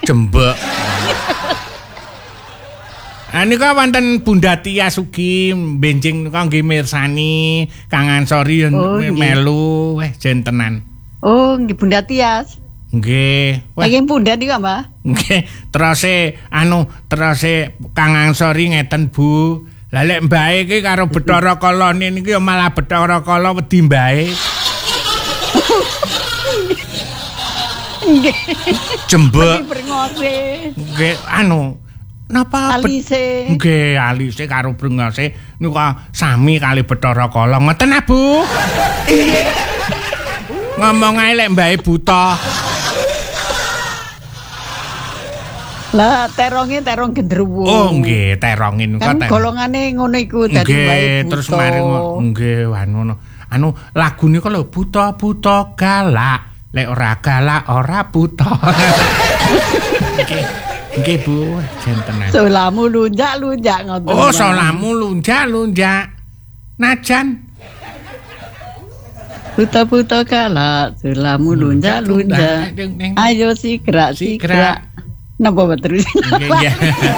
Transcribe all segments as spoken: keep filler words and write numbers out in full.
Jembek. Ah nika wonten Bunda Tia Sugi benjing nika nggih mirsani Kang Ansori oh, melu weh jentenan. Oh, nggih Bunda Tias. Nggih. Lagi Bunda nika, Mbah. Nggih, teruse anu teruse Kang Ansori ngeten Bu. Lah lek mbae iki karo Bathara Kala niki ya malah Bathara Kala wedi mbae. Nggih. Jembek. Nggih, anu napa alise? Nggih, alise karo brengose niku sami kali Bathara Kala. Ngoten ah, Bu. Ngomong ae lek mbae buta. Lah teronge terong gendruwo. Oh, nggih, teronge niku kan golongane ngono iku dadi mbae buta. Terus mari nggih ngono. Anu lagu niku lho buta-buta galak. Lek ora galak ora buta. Nggih. Nggih Bu, jentenan. Solamu lunjak-lunjak ngoten. Oh, solamu lunjak-lunjak. Najan buta-buta galak, solamu lunjak-lunjak. Ayo sigrak sigrak. Napa terus? Nggih.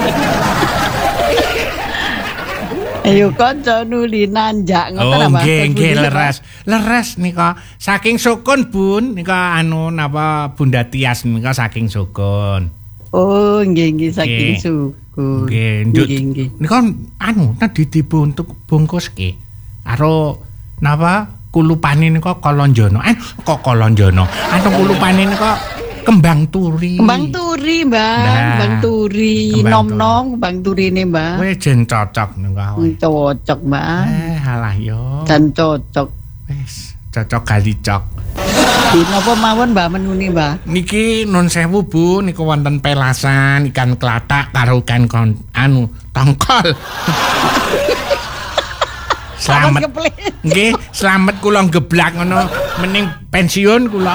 Ayo kanca nuli nanjak ngoten apa? Oh, nggih, nggih leres. Leres nika saking Sukun, Bun. Nika anu napa Bunda Tias nika saking Sukun. Oh, nggih nggih saking Sukun. Nggih, nggih. Nika anu tadi dibuntuk bungkuske karo napa kulupane nika Kalonjono. Eh, kok Kalonjono. Anu kulupane nika kembang turi. Kembang turi, Mbak. Nah, kembang turi. Nom-nom kembang turine, Mbak. Wis jen cocok nika. Cocok, Mbak. Eh, halah yo. Jan cocok. Wis, cocok galicok. Napa mawon Mbak menuni, Mbak? Niki nun sewu Bu, niku wonten pelasan ikan klatak karo ikan kon, anu tongkol. Slamet. Nggih, slamet kula geblak ngono, mending pensiun kula.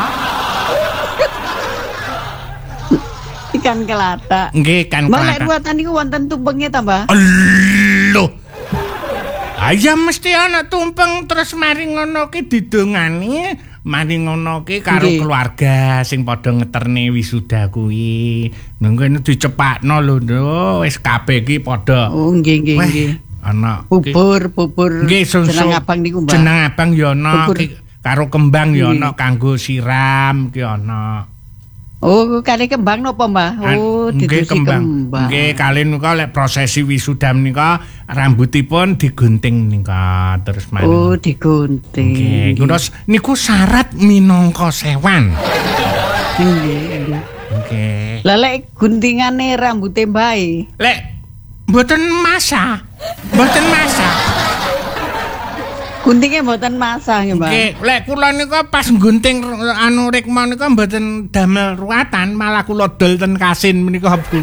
Ikan klatak. Nggih, ikan klatak. Mbak ruwatan niku wonten tumpenge ta, Mbak? Loh. Ayam mesti ana tumpeng terus mari ngono ki didongani. Mari ngono ki karo keluarga sing padha ngeterne wisuda kuwi. Nunggu dicepakno lho, Nduk. Wis kabeh ki padha. Oh, nggih nggih nggih. Ana bubur bubur jeneng abang niku, Mbak. Jeneng abang ya ana karo kembang ya ana kanggo siram ki ana. Oh, kali kembang napa, Mbah? Oh, didusi kembang. Nggih, kali nika lek prosesi wisuda menika rambutipun digunting nika terus mari. Oh, digunting. Nggih, terus niku syarat minangka sewan. Nggih, nggih. Nggih. Lah lek guntingane rambuté mbae? Lek mboten masak. Mboten masak. Guntingnya mboten masak nggih, Mbak. Nggih, lek kula nika pas gunting anu rikma nika mboten damel ruatan, malah kula dol ten kasin menika, Bu.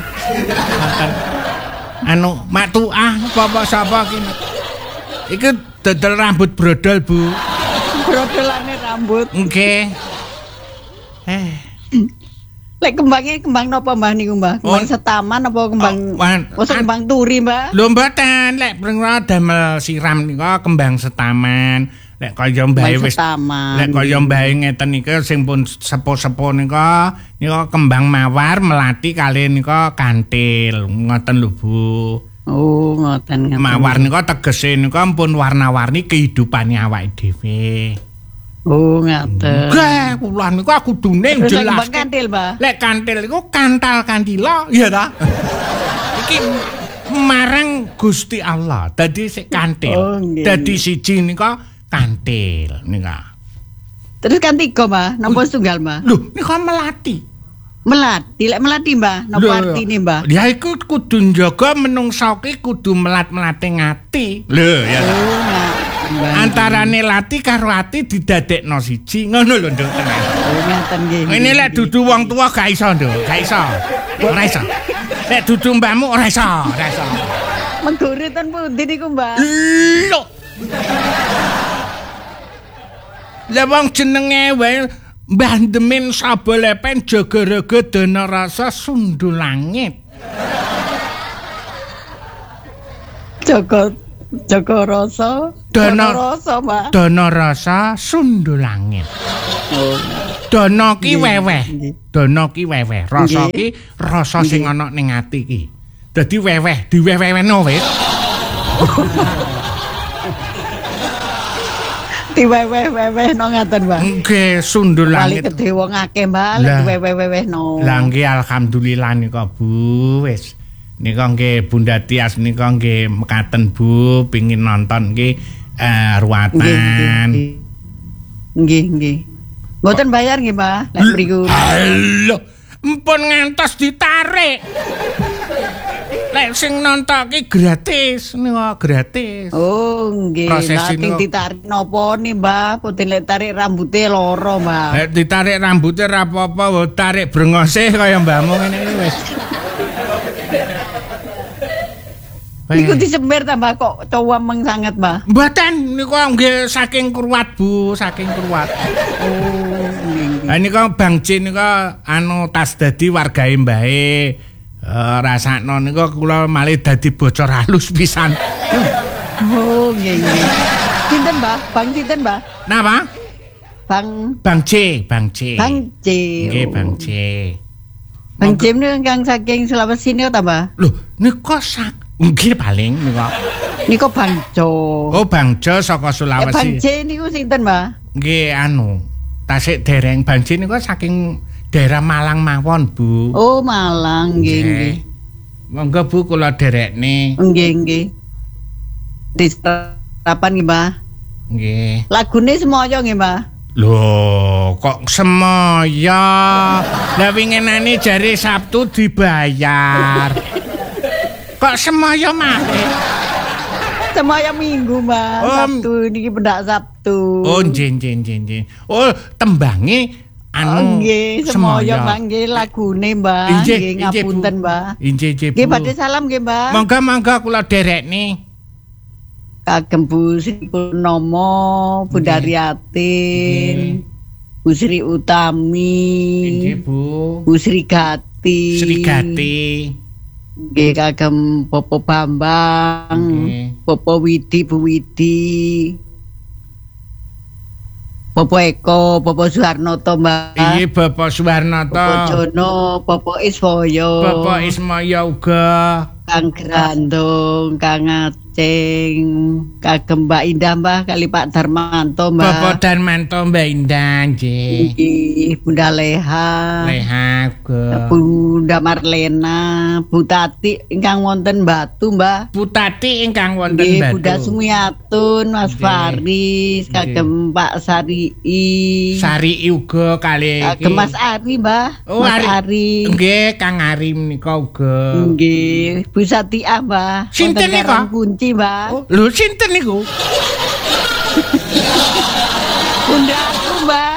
Anu matuah apa sapa ki. Iki dodol rambut brodol, Bu. Brodolane rambut. Nggih. Eh. Lek kembangnya kembang napa, Mbah niku, Mbah? Kembang setaman apa kembang oh, kembang turi, Mbah? Lho mboten, lek prengra damel siram nika kembang setaman. Lek kaya mbae wis lek kaya mbae ngeten nika sing pun sepo-sepo nika nika kembang mawar melati kali nika kantil. Ngoten lho, Bu. Oh, ngoten ngoten. Mawar nika tegese nika pun warna-warni kehidupane awake dhewe. Oh, ngaten. Nggih, kula niku aku kudune jelas. Lek kantil, Mbah. Lek kantil iku kantal kantila, ya ta? Iki marang Gusti Allah. Dadi sik kantil. Oh, dadi siji nika kantil nika. Terus kan tiga, Mbah. Napa setunggal, Mbah? Lho, nika melati. Melati, lek melati, Mbah. Napa artine, Mbah? Ya iku kudu njaga menungsa ki kudu melat-melate ngati. Lho, ya ta. Oh, antarane lati karo ati didadekno siji ngono lho, Nduk, tenan. Oh, ngaten nggih. Ini lek dudu wong tua gak iso, Nduk, gak iso. Ora iso. Lek dudu mbahmu ora iso, ora iso. Menggore ten pundi niku, Mbah? Lho. Lah wong jenenge wae Mbah Demin Sabolepen jaga-raga dana rasa sundul langit. Jaga Joko rasa, dana rasa, Mbak. Dana rasa sundul langit. Oh. Dono ki weweh. Dono ki weweh. Rasa ki rasa sing ana ning ati ki. Dadi weweh, diwewehno wis. Diweweh-weweh no ngaten, Mbah. Nggih, sundul langit. Wali gedhe wong akeh, Mbah, diweweh-weweh no. Lah nggih alhamdulillah nika Bu, wis. Nika nggih Bunda Tias nika nggih mekaten Bu, pengin nonton nggih eh, ruatan. Nggih, nggih. Mboten bayar nggih, Mbah, lek mriku. Halo, empun ngantos ditarik. Lek sing nonton ki gratis, nika gratis. Oh, nggih. Lah sing ditarik napa nih, Mbah? Putih lek tarik rambute loro, Mbah. Lek ditarik rambute ra apa-apa, wo tarik brengose kaya mbahmu ngene iki wis. Niku disemir ta, Mbah, kok cowameng sanget, Mbah? Mboten, niku nggih saking Kruwat, Bu, saking Kruwat. Oh, nggih. Lah nika Bang Jin nika anu tas dadi wargae mbahe. Uh, rasakno niku kula malih dadi bocor halus pisan. Oh, nggih nggih. Sinten, Mbah? Bang sinten, Mbah? Napa? Bang Bang C, Bang C. Bang C. Nggih, Bang C. Bang C niku ingkang saking Sulawesi niku ta, Mbah? Lho, niku sak nggih paling niku. Niku Bang Jo. Oh, Bang Jo saka Sulawesi. Eh, Bang C niku sinten, Mbah? Nggih, anu. Tasik dereng Bang C niku saking daerah Malang mawon, Bu. Oh, Malang, nggih, nggih. Monggo Bu kula derekne. Nggih, nggih. Diserapan nggih, Mbah. Nggih. Lagune semoyo nggih, Mbah. Loh, kok semoyo? Lah winginane jare Sabtu dibayar. Kok semoyo male? Semoyo Minggu, Mbah. Oh, Sabtu niki pendak Sabtu. Oh, nggih, nggih, nggih. Oh, tembange anu nggih semoyo Mbah nggih lagune Mbah nggih ngapunten Mbah nggih nggih nggih badhe salam nggih Mbah monggo-monggo kula derekne kagem Bu Sri Purnomo Bu Daryatin Bu Sri Utami nggih Bu Bu Sri Gati Sri Gati nggih kagem Popo Bambang Popo Widi Bu Widi Popo Eko, Popo Suharnoto, Mbak. Iya, Bapak Suharnoto. Popo Jono, Popo Iswoyo. Popo Ismoyo uga. Kang Grandong, Kang Aceng, kagem Mbak Indah, Mbah, kali Pak Darmanto, Mbah. Bapak Darmanto, Mbak Indah, nggih. Nggih, Bunda Leha. Leha uga. Bunda Marlena, Bu Tati ingkang wonten Batu, Mbah. Bu Tati ingkang wonten Batu. Nggih, Bunda Sumiatun, Mas Faris, kagem Pak Sarii. Sarii uga kali iki. Kagem Mas Ari, Mbah. Oh, Mas Ari. Nggih, Kang Ari menika uga. Nggih, Bu Satia, Mbah. Sinten nika? Kunci, Mbah. Oh, lho sinten niku? Bunda aku, Mbah.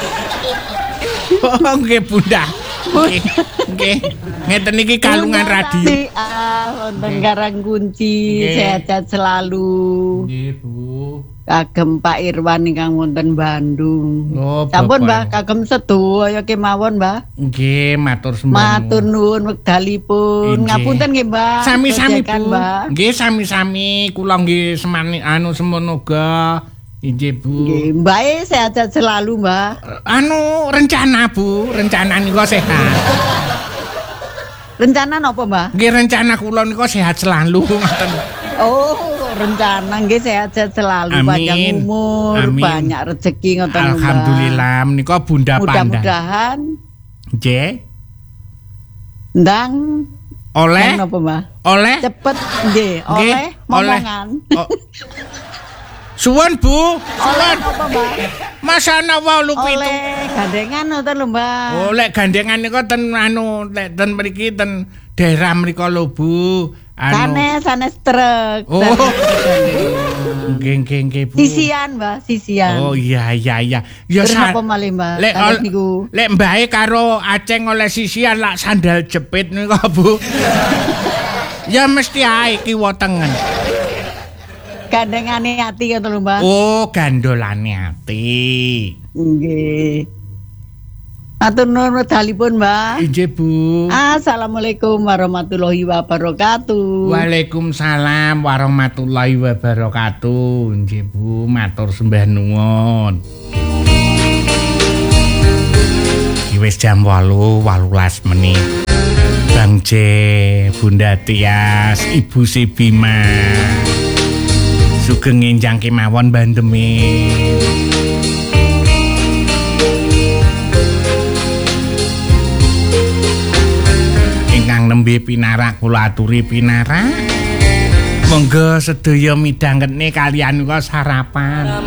Oh, nggih Bunda. Nggih. Nggih. Ngeten niki kalungan radio. Wonten Karang Kunci, sehat-sehat selalu. Nggih, Bu. Kagem Pak Irwan ingkang wonten Bandung. Oh, sampun Mbah, kagem sedaya kemawon, Mbah. Nggih, matur sembah. Matur nuwun wekdalipun. Ngapunten nggih, Mbah. Sami-sami, Bu. Nggih, sami-sami. Kula nggih semani anu semono uga. Nggih, Bu. Nggih, Mbah sehat-sehat selalu, Mbah. Anu rencana, Bu. Rencana niku sehat. Rencana napa, Mbah? Nggih, rencana kula niku sehat selalu ngoten. Oh, rencana nggih sehat-sehat selalu, amin. Panjang umur, amin. Banyak rezeki ngoten, Mbah. Alhamdulillah menika Bunda Pandang. Mudah-mudahan nggih. Ndang oleh napa, Mbah? Oleh cepet nggih, oleh momongan. Oh. Suwun, Bu. Suwun. Apa, Mbah? Masana wolu pitu. Oleh gandengan ngoten lho, Mbah. Oh, lek gandengan niku ten anu, lek ten mriki ten daerah mriku lho, Bu. Anu. Sanes, sanes truk. Oh. Nggih, nggih, nggih, Bu. Sisian, Mbah, sisian. Oh, iya, iya, iya. Ya sa- apa malih, Mbah? Lek ol- niku. Lek mbahe karo Aceng oleh sisian lak sandal jepit niku, Bu. Ya mesti ae kiwa tengen. Gandengane ati ngoten lho, Mbah. Oh, gandolane ati. Nggih. Matur nuwun wedalipun, Mbah. Inggih, Bu. Assalamualaikum warahmatullahi wabarakatuh. Waalaikumsalam warahmatullahi wabarakatuh. Inggih, Bu, matur sembah nuwun. Iki wis jam wolu walulas menit. Bang J, Bunda Tias, Ibu Sibima. Sugeng enjang kemawon bandemi. Ingkang nembe pinarak kula aturi pinarak. Monggo sedaya midhangetne kaliyan kula sarapan.